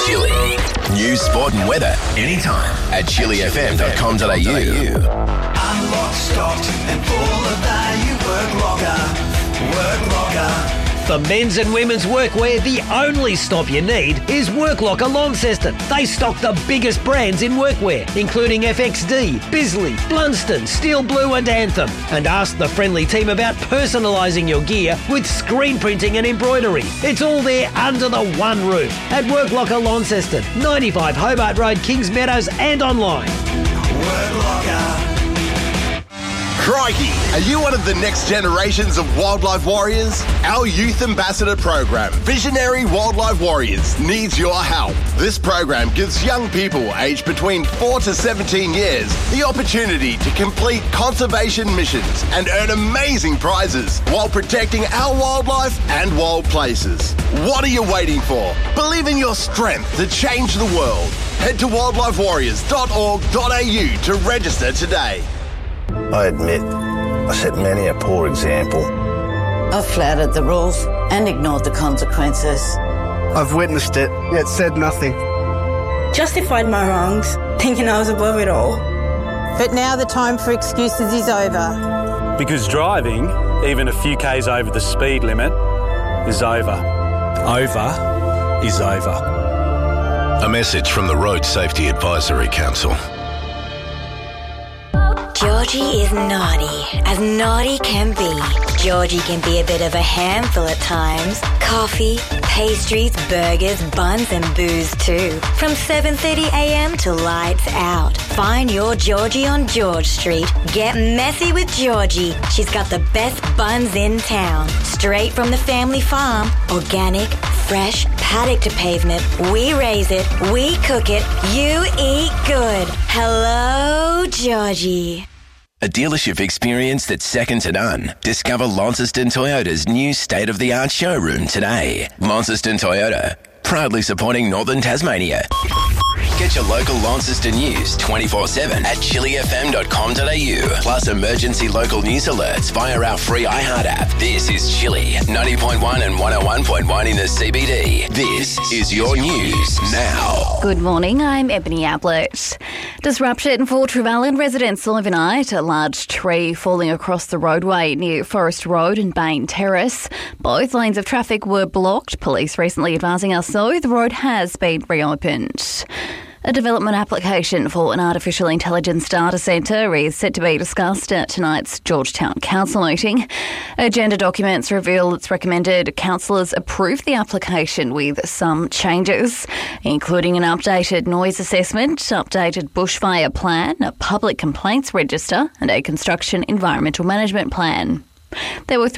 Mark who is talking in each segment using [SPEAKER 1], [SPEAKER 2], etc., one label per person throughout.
[SPEAKER 1] Chili. News, sport and weather anytime at chilifm.com.au.
[SPEAKER 2] I'm locked, stocked and full of value. Work locker.
[SPEAKER 3] For men's and women's workwear, the only stop you need is Work Locker Launceston. They stock the biggest brands in workwear, including FXD, Bisley, Blunston, Steel Blue and Anthem. And ask the friendly team about personalising your gear with screen printing and embroidery. It's all there under the one roof at Work Locker Launceston, 95 Hobart Road, Kings Meadows and online.
[SPEAKER 2] Work locker.
[SPEAKER 4] Crikey! Are you one of the next generations of wildlife warriors? Our Youth Ambassador program, Visionary Wildlife Warriors, needs your help. This program gives young people aged between 4 to 17 years the opportunity to complete conservation missions and earn amazing prizes while protecting our wildlife and wild places. What are you waiting for? Believe in your strength to change the world. Head to wildlifewarriors.org.au to register today.
[SPEAKER 5] I admit, I set many a poor example.
[SPEAKER 6] I've flouted the rules and ignored the consequences.
[SPEAKER 7] I've witnessed it, yet said nothing.
[SPEAKER 8] Justified my wrongs, thinking I was above it all.
[SPEAKER 9] But now the time for excuses is over.
[SPEAKER 10] Because driving, even a few k's over the speed limit, is over. Over is over.
[SPEAKER 1] A message from the Road Safety Advisory Council.
[SPEAKER 11] Georgie is as naughty can be. Georgie can be a bit of a handful at times. Coffee, pastries, burgers, buns and booze too. From 7:30am to lights out. Find your Georgie on George Street. Get messy with Georgie. She's got the best buns in town. Straight from the family farm. Organic, fresh, paddock to pavement. We raise it, we cook it, you eat good. Hello, Georgie.
[SPEAKER 1] A dealership experience that's second to none. Discover Launceston Toyota's new state-of-the-art showroom today. Launceston Toyota, proudly supporting Northern Tasmania. Get your local Launceston news 24/7 at chilifm.com.au. Plus emergency local news alerts via our free iHeart app. This is Chili, 90.1 and 101.1 in the CBD. This is your news now.
[SPEAKER 12] Good morning, I'm Ebony Ablett. Disruption for Trevally residents overnight. A large tree falling across the roadway near Forest Road and Bain Terrace. Both lanes of traffic were blocked. Police recently advising us, though, the road has been reopened. A development application for an artificial intelligence data centre is set to be discussed at tonight's Georgetown Council meeting. Agenda documents reveal it's recommended councillors approve the application with some changes, including an updated noise assessment, updated bushfire plan, a public complaints register and a construction environmental management plan. There were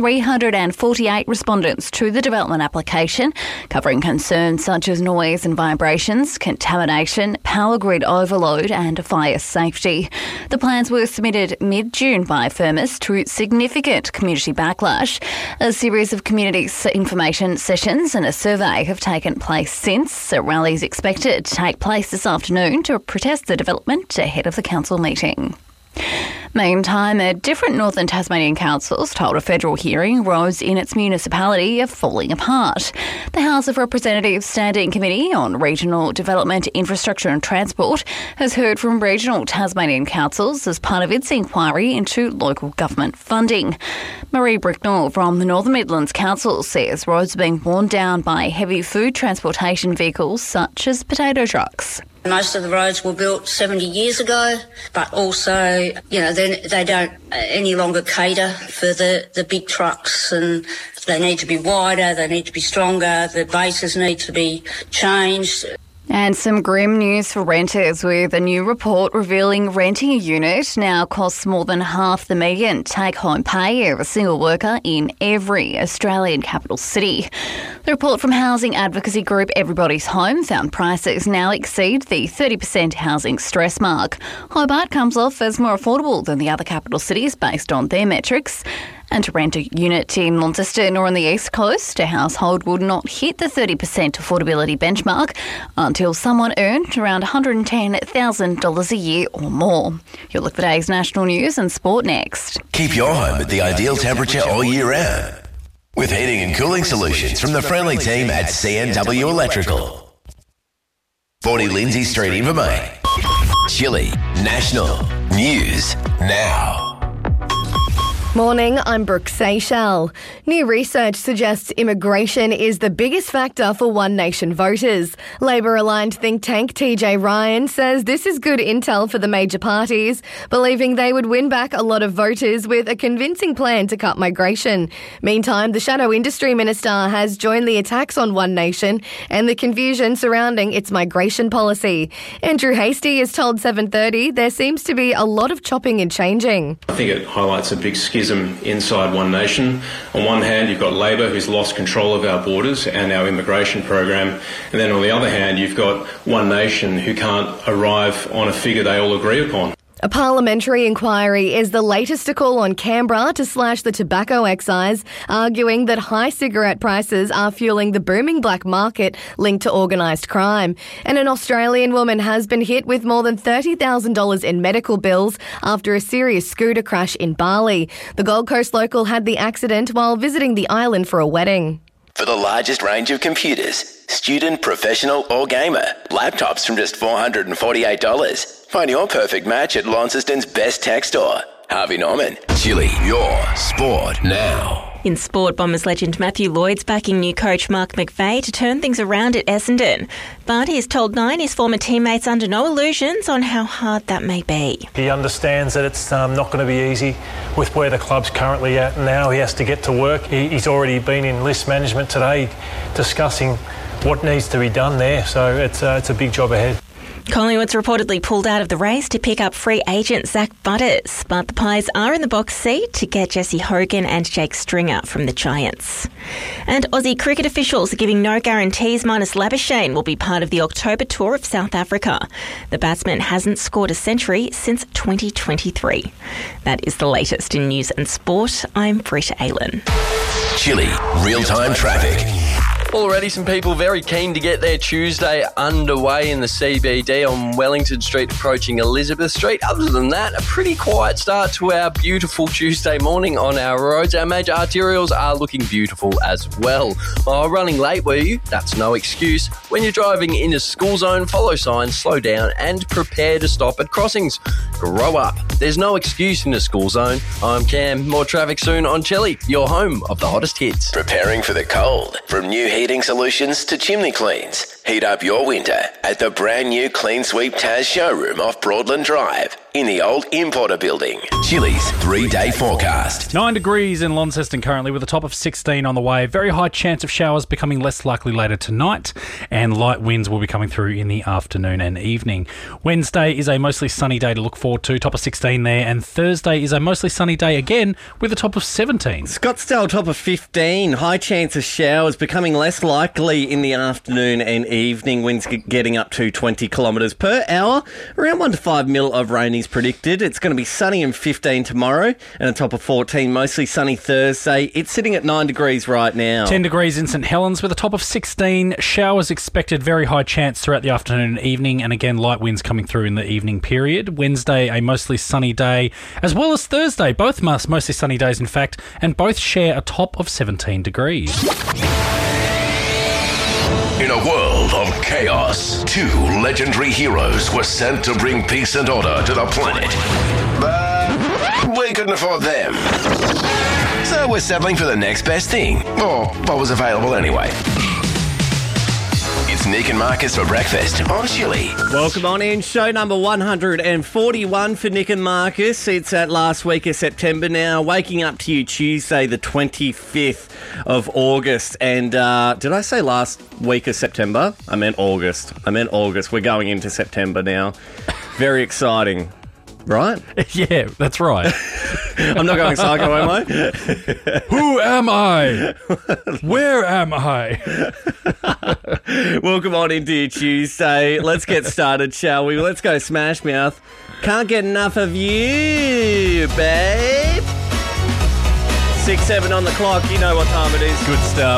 [SPEAKER 12] 348 respondents to the development application, covering concerns such as noise and vibrations, contamination, power grid overload and fire safety. The plans were submitted mid-June by Firmus to significant community backlash. A series of community information sessions and a survey have taken place since. A rally is expected to take place this afternoon to protest the development ahead of the council meeting. Meantime, a different Northern Tasmanian councils told a federal hearing roads in its municipality are falling apart. The House of Representatives Standing Committee on Regional Development, Infrastructure and Transport has heard from regional Tasmanian councils as part of its inquiry into local government funding. Marie Bricknell from the Northern Midlands Council says roads are being worn down by heavy food transportation vehicles such as potato trucks.
[SPEAKER 13] Most of the roads were built 70 years ago, but also, they don't any longer cater for the big trucks, and they need to be wider, they need to be stronger, the bases need to be changed.
[SPEAKER 12] And some grim news for renters, with a new report revealing renting a unit now costs more than half the median take-home pay of a single worker in every Australian capital city. The report from housing advocacy group Everybody's Home found prices now exceed the 30% housing stress mark. Hobart comes off as more affordable than the other capital cities based on their metrics. And to rent a unit in Launceston or on the East Coast, a household would not hit the 30% affordability benchmark until someone earned around $110,000 a year or more. You'll look for today's national news and sport next.
[SPEAKER 1] Keep your home at the ideal temperature all year round with heating and cooling solutions from the friendly team at CNW Electrical.
[SPEAKER 2] CNW Electrical.
[SPEAKER 1] 90.1 and 101.1 in the CBD. This is Chili, 90.1 and 101.1 in the CBD. This is your news now. Good morning, I'm Ebony Ablett.
[SPEAKER 2] With heating and cooling solutions from the friendly team at CNW Electrical.
[SPEAKER 1] 40 Lindsay Street, Invermay. Chili National News Now.
[SPEAKER 14] Morning, I'm Brooke Seychelles. New research suggests immigration is the biggest factor for One Nation voters. Labor-aligned think tank TJ Ryan says this is good intel for the major parties, believing they would win back a lot of voters with a convincing plan to cut migration. Meantime, the Shadow Industry Minister has joined the attacks on One Nation and the confusion surrounding its migration policy. Andrew Hastie has told 7:30 there seems to be a lot of chopping and changing.
[SPEAKER 15] I think it highlights a big schism inside One Nation. On one hand, you've got Labor, who's lost control of our borders and our immigration program, and then on the other hand, you've got One Nation who can't arrive on a figure they all agree upon.
[SPEAKER 14] A parliamentary inquiry is the latest to call on Canberra to slash the tobacco excise, arguing that high cigarette prices are fueling the booming black market linked to organised crime. And an Australian woman has been hit with more than $30,000 in medical bills after a serious scooter crash in Bali. The Gold Coast local had the accident while visiting the island for a wedding.
[SPEAKER 1] For the largest range of computers, student, professional or gamer, laptops from just $448. Find your perfect match at Launceston's best tech store. Harvey Norman. Chili, your sport now.
[SPEAKER 16] In sport, Bombers legend Matthew Lloyd's backing new coach Mark McVeigh to turn things around at Essendon. But he's told Nine his former teammates under no illusions on how hard that may be.
[SPEAKER 10] He understands that it's not going to be easy with where the club's currently at now. He has to get to work. He's already been in list management today discussing what needs to be done there. So it's a big job ahead.
[SPEAKER 16] Collingwood's reportedly pulled out of the race to pick up free agent Zach Butters, but the Pies are in the box seat to get Jesse Hogan and Jake Stringer from the Giants. And Aussie cricket officials are giving no guarantees Marnus Labuschagne will be part of the October tour of South Africa. The batsman hasn't scored a century since 2023. That is the latest in news and sport. I'm Britta Aylan.
[SPEAKER 1] Chili, real-time traffic.
[SPEAKER 17] Already some people very keen to get their Tuesday underway in the CBD on Wellington Street approaching Elizabeth Street. Other than that, a pretty quiet start to our beautiful Tuesday morning on our roads. Our major arterials are looking beautiful as well. Running late, were you? That's no excuse. When you're driving in a school zone, follow signs, slow down and prepare to stop at crossings. Grow up. There's no excuse in a school zone. I'm Cam. More traffic soon on Chili, your home of the hottest hits.
[SPEAKER 1] Preparing for the cold. From new heating solutions to chimney cleans. Heat up your winter at the brand new Clean Sweep Taz showroom off Broadland Drive in the old Importer building. Chili's 3-day forecast.
[SPEAKER 18] 9 degrees in Launceston currently with a top of 16 on the way. Very high chance of showers becoming less likely later tonight, and light winds will be coming through in the afternoon and evening. Wednesday is a mostly sunny day to look forward to, top of 16 there, and Thursday is a mostly sunny day again with a top of 17.
[SPEAKER 19] Scottsdale top of 15. High chance of showers becoming less likely in the afternoon and evening. Winds getting up to 20 kilometres per hour. Around 1 to 5 mil of rain is predicted. It's going to be sunny and 15 tomorrow and a top of 14. Mostly sunny Thursday. It's sitting at 9 degrees right now.
[SPEAKER 18] 10 degrees in St Helens with a top of 16. Showers expected, very high chance throughout the afternoon and evening, and again light winds coming through in the evening period. Wednesday a mostly sunny day, as well as Thursday. Both mostly sunny days in fact, and both share a top of 17 degrees.
[SPEAKER 1] In a world of chaos, 2 legendary heroes were sent to bring peace and order to the planet. But we couldn't afford them. So we're settling for the next best thing, or what was available anyway. It's Nick and Marcus for breakfast on Chili.
[SPEAKER 19] Welcome on in. Show number 141 for Nick and Marcus. It's at last week of September now. Waking up to you Tuesday, the 25th of August. And did I say last week of September? I meant August. We're going into September now. Very exciting. Right?
[SPEAKER 18] Yeah, that's right.
[SPEAKER 19] I'm not going psycho, am I?
[SPEAKER 18] Who am I? Where am I?
[SPEAKER 19] Welcome on into your Tuesday. Let's get started, shall we? Let's go Smash Mouth. Can't get enough of you, babe. 6-7 on the clock. You know what time it is.
[SPEAKER 18] Good stuff.